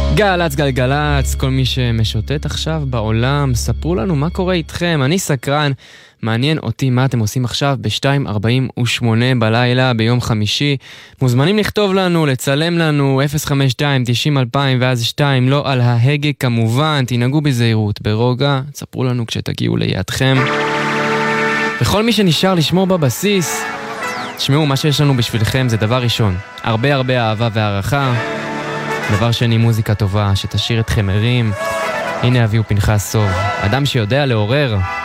גלץ גלגלץ, כל מי שמשוטט עכשיו בעולם, ספרו לנו מה קורה איתכם, אני סקרן, מעניין אותי מה אתם עושים עכשיו ב-2:48 בלילה ביום חמישי. מוזמנים לכתוב לנו, לצלם לנו 052-90-2000 ואז 2, לא על ההגה כמובן, תנהגו בזהירות, ברוגע, ספרו לנו כשתגיעו לידכם. וכל מי שנשאר לשמור בבסיס, תשמעו, מה שיש לנו בשבילכם זה דבר ראשון, הרבה אהבה והערכה. דבר שני, מוזיקה טובה שתשאיר אתכם ערים. הנה אביהו פנחס סוב, אדם שיודע לעורר.